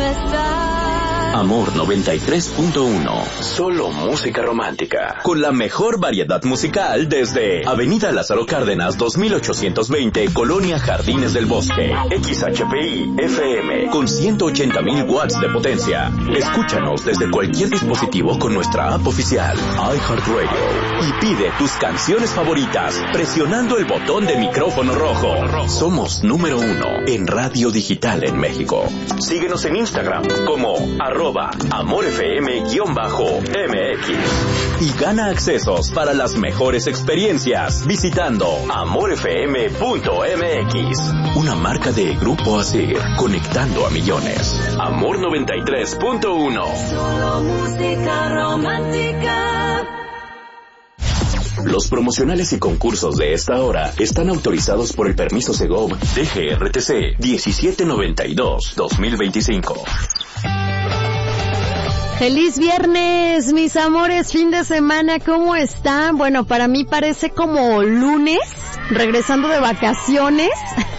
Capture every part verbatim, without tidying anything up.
Amor noventa y tres punto uno. Solo música romántica. Con la mejor variedad musical desde Avenida Lázaro Cárdenas dos mil ochocientos veinte, Colonia Jardines del Bosque. X H P I F M con ciento ochenta mil watts de potencia. Escúchanos desde cualquier dispositivo con nuestra app oficial iHeartRadio y pide tus canciones favoritas presionando el botón de micrófono rojo. Somos número uno en radio digital en México. Síguenos en Instagram como arroba amorfm-M X y gana accesos para las mejores experiencias visitando amor f m punto m x. Una marca de Grupo Asir, conectando a millones. Amor noventa y tres punto uno. Solo música romántica. Los promocionales y concursos de esta hora están autorizados por el permiso Segov D G R T C diecisiete noventa y dos dos mil veinticinco. ¡Feliz viernes, mis amores! Fin de semana, ¿cómo están? Bueno, para mí parece como lunes, regresando de vacaciones.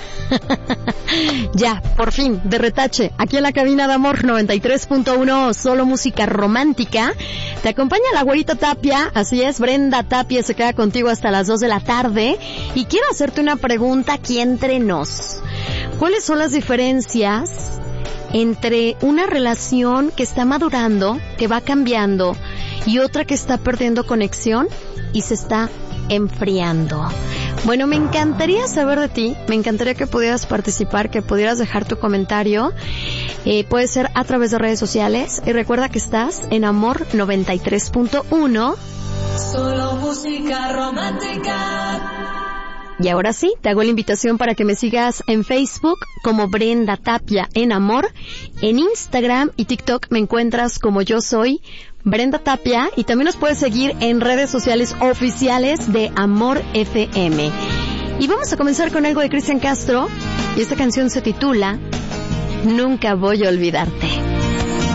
Ya, por fin, de retache, aquí en la cabina de Amor noventa y tres punto uno, solo música romántica. Te acompaña la güerita Tapia, así es, Brenda Tapia se queda contigo hasta las dos de la tarde. Y quiero hacerte una pregunta aquí entre nos. ¿Cuáles son las diferencias entre una relación que está madurando, que va cambiando, y otra que está perdiendo conexión y se está enfriando? Bueno, me encantaría saber de ti, me encantaría que pudieras participar, que pudieras dejar tu comentario. Eh, puede ser a través de redes sociales. Y recuerda que estás en Amor noventa y tres punto uno. Solo música romántica. Y ahora sí, te hago la invitación para que me sigas en Facebook como Brenda Tapia en Amor. En Instagram y TikTok me encuentras como yo soy Brenda Tapia. Y también nos puedes seguir en redes sociales oficiales de Amor F M. Y vamos a comenzar con algo de Cristian Castro. Y esta canción se titula Nunca voy a olvidarte.